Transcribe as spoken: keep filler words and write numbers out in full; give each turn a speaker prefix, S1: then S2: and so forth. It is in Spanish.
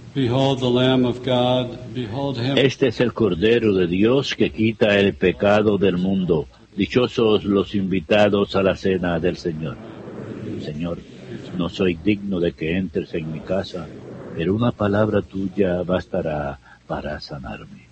S1: Behold the Lamb of God, behold him.
S2: Este es el Cordero de Dios que quita el pecado del mundo. Dichosos los invitados a la cena del Señor. Señor, no soy digno de que entres en mi casa, pero una palabra tuya bastará para sanarme.